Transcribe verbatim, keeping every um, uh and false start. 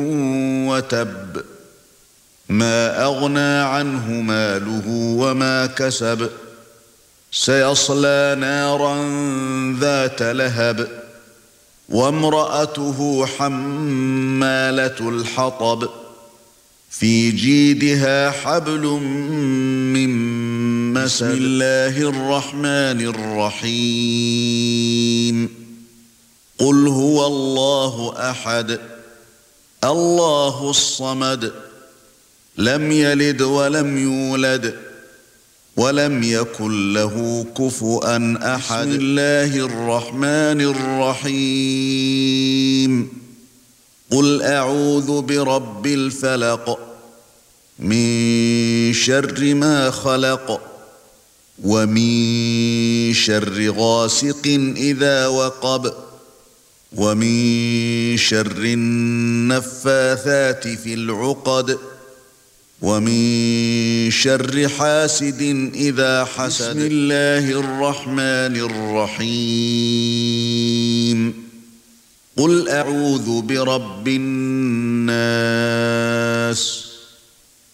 وتب ما أغنى عنه ماله وما كسب سيصلى نارا ذات لهب وامرأته حمالة الحطب في جيدها حبل من مسد. بسم الله الرحمن الرحيم قل هو الله أحد الله الصمد لم يلد ولم يولد ولم يكن له كفؤا أحد. بسم الله الرحمن الرحيم قل أعوذ برب الفلق من شر ما خلق ومن شر غاسق إذا وقب ومن شر النفاثات في العقد ومن شر حاسد إذا حسد. بسم الله الرحمن الرحيم قل أعوذ برب الناس